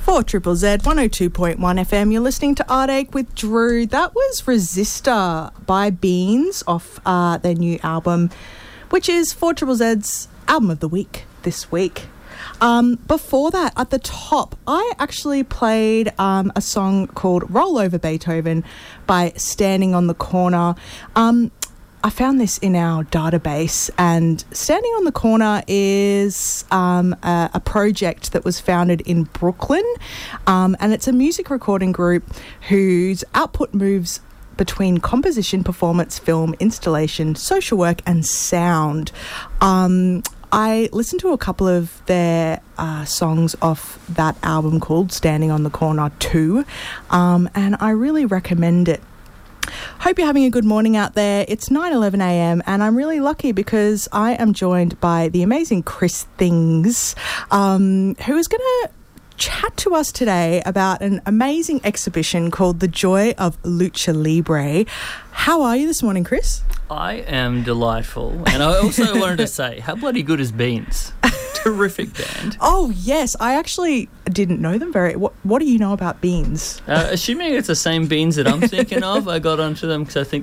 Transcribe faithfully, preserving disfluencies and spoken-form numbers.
For Triple Z one oh two point one F M, you're listening to Art Ache with Drew. That was Resistor by Beans off uh, their new album, which is For Triple Z's album of the week this week. Um, before that, at the top, I actually played um, a song called Roll Over Beethoven by Standing on the Corner. Um, I found this in our database, and Standing on the Corner is um, a, a project that was founded in Brooklyn, um, and it's a music recording group whose output moves between composition, performance, film, installation, social work, and sound. Um, I listened to a couple of their uh, songs off that album called Standing on the Corner two, um, and I really recommend it. Hope you're having a good morning out there. It's nine eleven a m and I'm really lucky because I am joined by the amazing Chris Things, um, who is going to chat to us today about an amazing exhibition called The Joy of Lucha Libre. How are you this morning, Chris? I am delightful. And I also wanted to say, how bloody good is Beans? Terrific band. Oh, yes. I actually didn't know them very... What, what do you know about Beans? Uh, assuming it's the same Beans that I'm thinking of, I got onto them because I think